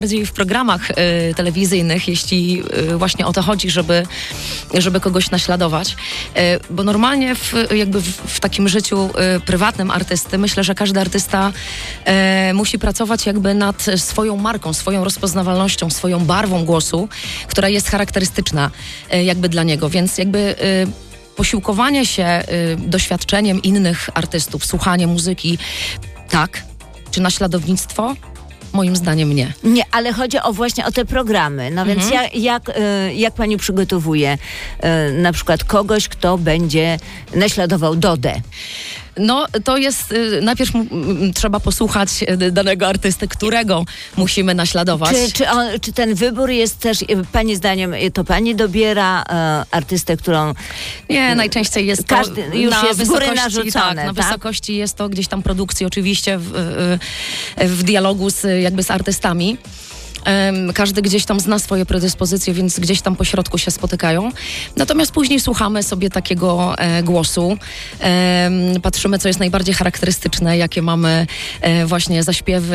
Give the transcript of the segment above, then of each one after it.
Bardziej w programach telewizyjnych, jeśli właśnie o to chodzi, żeby kogoś naśladować. Bo normalnie w takim życiu prywatnym artysty, myślę, że każdy artysta musi pracować jakby nad swoją marką, swoją rozpoznawalnością, swoją barwą głosu, która jest charakterystyczna jakby dla niego. Więc jakby posiłkowanie się doświadczeniem innych artystów, słuchanie muzyki, tak, czy naśladownictwo? Moim zdaniem nie. Nie, ale chodzi właśnie o te programy. No więc jak pani przygotowuje na przykład kogoś, kto będzie naśladował Dodę? No, to jest, najpierw trzeba posłuchać danego artysty, którego musimy naśladować. Czy ten wybór jest też, pani zdaniem, to pani dobiera artystę, którą... Nie, najczęściej jest to każdy już na jest z góry wysokości, narzucone. Tak, na wysokości jest to gdzieś tam produkcji, oczywiście w dialogu z artystami. Każdy gdzieś tam zna swoje predyspozycje, więc gdzieś tam po środku się spotykają. Natomiast później słuchamy sobie takiego głosu, patrzymy, co jest najbardziej charakterystyczne, jakie mamy właśnie zaśpiewy,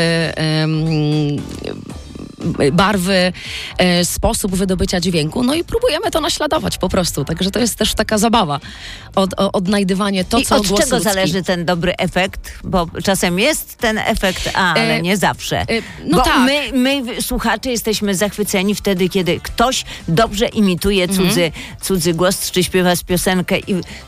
barwy, sposób wydobycia dźwięku, no i próbujemy to naśladować po prostu, także to jest też taka zabawa, odnajdywanie to, co głos ludzki. I od czego ludzki. zależy ten dobry efekt? Bo czasem jest ten efekt, ale nie zawsze. No bo tak. my, słuchacze, jesteśmy zachwyceni wtedy, kiedy ktoś dobrze imituje cudzy głos, czy śpiewa z piosenkę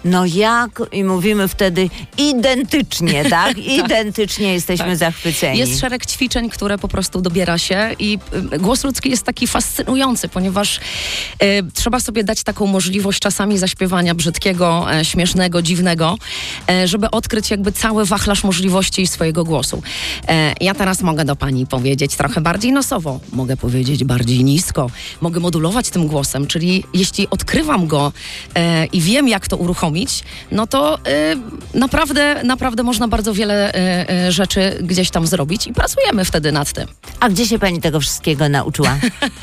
i mówimy wtedy identycznie, tak? Identycznie jesteśmy zachwyceni. Jest szereg ćwiczeń, które po prostu dobiera się i głos ludzki jest taki fascynujący, ponieważ trzeba sobie dać taką możliwość czasami zaśpiewania brzydkiego, śmiesznego, dziwnego, żeby odkryć jakby cały wachlarz możliwości swojego głosu. Ja teraz mogę do pani powiedzieć trochę bardziej nosowo, mogę powiedzieć bardziej nisko, mogę modulować tym głosem, czyli jeśli odkrywam go i wiem, jak to uruchomić, no to naprawdę można bardzo wiele rzeczy gdzieś tam zrobić i pracujemy wtedy nad tym. A gdzie się pani tego wszystkiego nauczyła?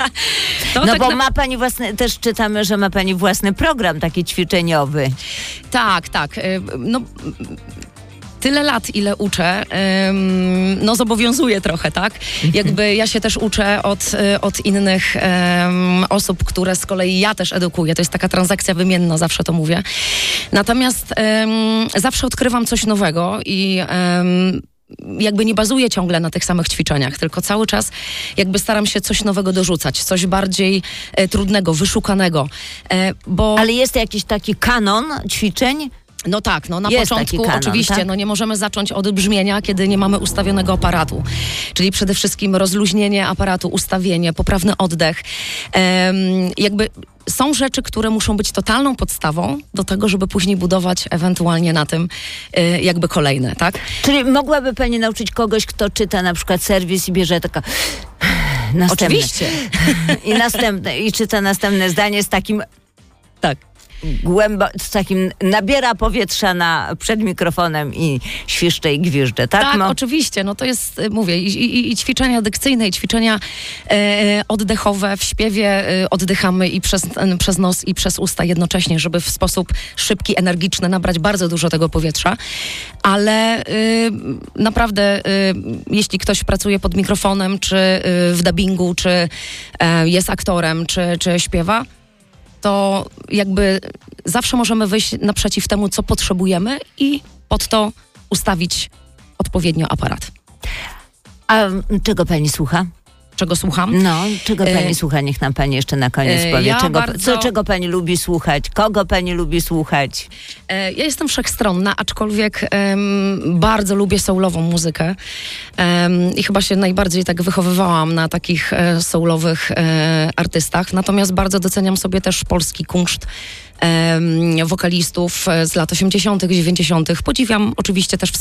Bo ma pani własny, też czytamy, że ma pani własny program taki ćwiczeniowy. Tak. No, tyle lat, ile uczę, no zobowiązuję trochę, tak? Jakby ja się też uczę od innych osób, które z kolei ja też edukuję. To jest taka transakcja wymienna, zawsze to mówię. Natomiast zawsze odkrywam coś nowego i jakby nie bazuję ciągle na tych samych ćwiczeniach, tylko cały czas jakby staram się coś nowego dorzucać, coś bardziej trudnego, wyszukanego. Ale jest jakiś taki kanon ćwiczeń? No tak, na jest początku kanon, oczywiście, tak? nie możemy zacząć od brzmienia, kiedy nie mamy ustawionego aparatu. Czyli przede wszystkim rozluźnienie aparatu, ustawienie, poprawny oddech. Jakby są rzeczy, które muszą być totalną podstawą do tego, żeby później budować ewentualnie na tym jakby kolejne, tak? Czyli mogłaby pani nauczyć kogoś, kto czyta na przykład serwis i bierze taka... następne. Oczywiście. I czyta następne zdanie z takim... Tak. Z takim nabiera powietrza przed mikrofonem i świszcze i gwiżdże, tak? Tak, oczywiście, to jest, mówię, i ćwiczenia dykcyjne, i ćwiczenia oddechowe w śpiewie oddychamy i przez nos, i przez usta jednocześnie, żeby w sposób szybki, energiczny nabrać bardzo dużo tego powietrza, ale naprawdę jeśli ktoś pracuje pod mikrofonem, czy w dubbingu, czy jest aktorem, czy śpiewa, to jakby zawsze możemy wyjść naprzeciw temu, co potrzebujemy i pod to ustawić odpowiednio aparat. A czego pani słucha? Czego słucham? Czego pani słucha? Niech nam pani jeszcze na koniec powie. Czego pani lubi słuchać? Kogo pani lubi słuchać? Ja jestem wszechstronna, aczkolwiek bardzo lubię soulową muzykę i chyba się najbardziej tak wychowywałam na takich soulowych artystach. Natomiast bardzo doceniam sobie też polski kunszt wokalistów z lat 80., 90. Podziwiam oczywiście też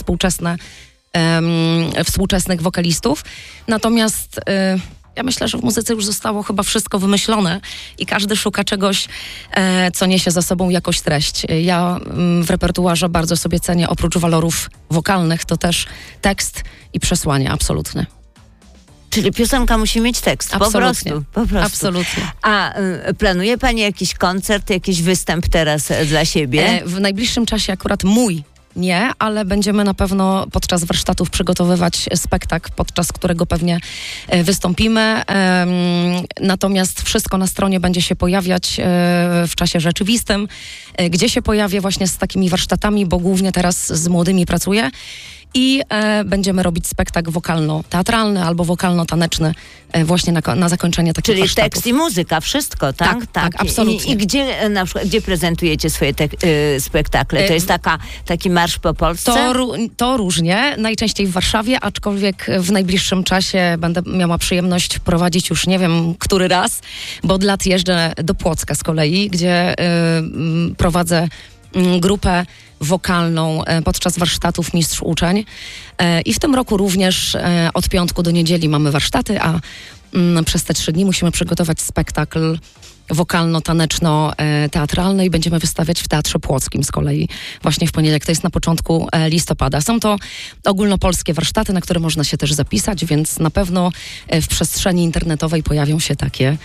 współczesnych wokalistów. Natomiast ja myślę, że w muzyce już zostało chyba wszystko wymyślone i każdy szuka czegoś, co niesie za sobą jakąś treść. Ja w repertuarze bardzo sobie cenię, oprócz walorów wokalnych, to też tekst i przesłanie absolutne. Czyli piosenka musi mieć tekst. Absolutnie. Po prostu. Absolutnie. A planuje pani jakiś koncert, jakiś występ teraz dla siebie? W najbliższym czasie akurat mój nie, ale będziemy na pewno podczas warsztatów przygotowywać spektakl, podczas którego pewnie wystąpimy. Natomiast wszystko na stronie będzie się pojawiać w czasie rzeczywistym, gdzie się pojawię właśnie z takimi warsztatami, bo głównie teraz z młodymi pracuję. I będziemy robić spektakl wokalno-teatralny albo wokalno-taneczny właśnie na zakończenie takich Czyli warsztatów. tekst i muzyka, wszystko, tak? Tak, absolutnie. I gdzie na przykład, gdzie prezentujecie swoje spektakle? To jest taki marsz po Polsce? To różnie, najczęściej w Warszawie, aczkolwiek w najbliższym czasie będę miała przyjemność prowadzić już nie wiem który raz, bo od lat jeżdżę do Płocka z kolei, gdzie prowadzę grupę wokalną podczas warsztatów Mistrz Uczeń. I w tym roku również od piątku do niedzieli mamy warsztaty, a przez te 3 dni musimy przygotować spektakl wokalno-taneczno-teatralny i będziemy wystawiać w Teatrze Płockim z kolei właśnie w poniedziałek. To jest na początku listopada. Są to ogólnopolskie warsztaty, na które można się też zapisać, więc na pewno w przestrzeni internetowej pojawią się takie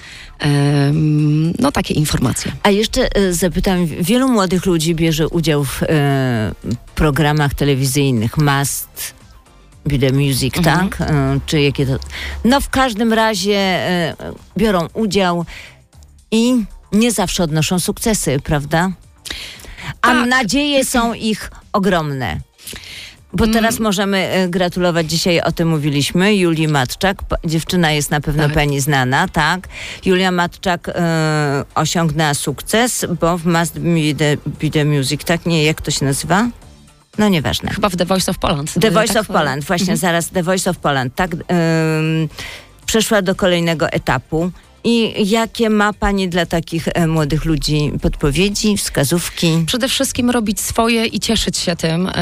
informacje. A jeszcze zapytam, wielu młodych ludzi bierze udział w programach telewizyjnych Must Be The Music, tak? Czy jakie to... No w każdym razie biorą udział i nie zawsze odnoszą sukcesy, prawda? A Tak. nadzieje są ich ogromne. Bo teraz możemy gratulować, dzisiaj o tym mówiliśmy, Julii Matczak. Dziewczyna jest na pewno pani znana, tak? Julia Matczak osiągnęła sukces, bo w Must Be The Music, tak? Nie, jak to się nazywa? No nieważne. Chyba w The Voice of Poland. The Voice of Poland, właśnie zaraz The Voice of Poland, tak? Przeszła do kolejnego etapu. I jakie ma pani dla takich młodych ludzi podpowiedzi, wskazówki? Przede wszystkim robić swoje i cieszyć się tym,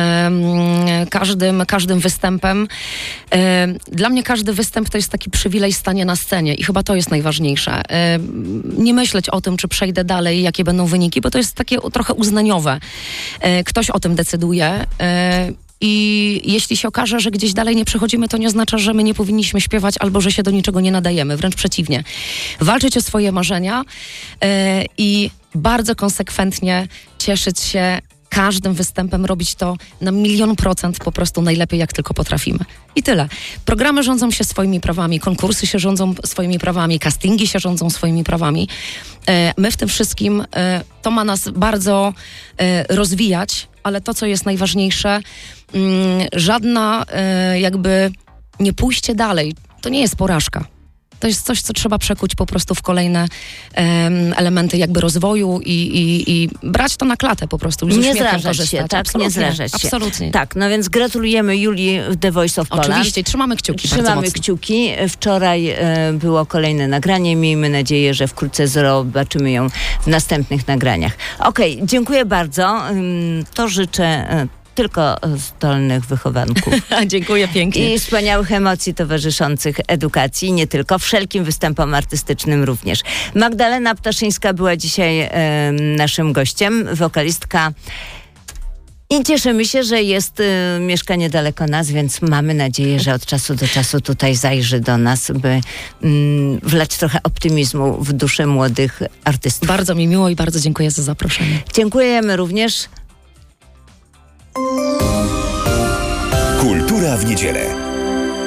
każdym występem. Dla mnie każdy występ to jest taki przywilej stania na scenie i chyba to jest najważniejsze. Nie myśleć o tym, czy przejdę dalej, jakie będą wyniki, bo to jest takie trochę uznaniowe. Ktoś o tym decyduje. I jeśli się okaże, że gdzieś dalej nie przechodzimy, to nie oznacza, że my nie powinniśmy śpiewać albo że się do niczego nie nadajemy. Wręcz przeciwnie. Walczyć o swoje marzenia i bardzo konsekwentnie cieszyć się każdym występem, robić to na 1,000,000% po prostu najlepiej, jak tylko potrafimy. I tyle. Programy rządzą się swoimi prawami, konkursy się rządzą swoimi prawami, castingi się rządzą swoimi prawami. My w tym wszystkim, to ma nas bardzo rozwijać, ale to, co jest najważniejsze, żadna jakby nie pójście dalej, to nie jest porażka. To jest coś, co trzeba przekuć po prostu w kolejne elementy jakby rozwoju i brać to na klatę po prostu. Nie zrażać się, tak? Nie zrażać się. Absolutnie. Tak, no więc gratulujemy Julii w The Voice of Poland. Oczywiście, trzymamy kciuki bardzo Trzymamy mocno. kciuki. Wczoraj było kolejne nagranie. Miejmy nadzieję, że wkrótce zobaczymy ją w następnych nagraniach. Okej, dziękuję bardzo. To życzę tylko zdolnych wychowanków. Dziękuję pięknie. I wspaniałych emocji towarzyszących edukacji, nie tylko, wszelkim występom artystycznym również. Magdalena Ptaszyńska była dzisiaj naszym gościem, wokalistka. I cieszymy się, że mieszka niedaleko nas, więc mamy nadzieję, że od czasu do czasu tutaj zajrzy do nas, by wlać trochę optymizmu w duszę młodych artystów. Bardzo mi miło i bardzo dziękuję za zaproszenie. Dziękujemy również. Kultura w niedzielę.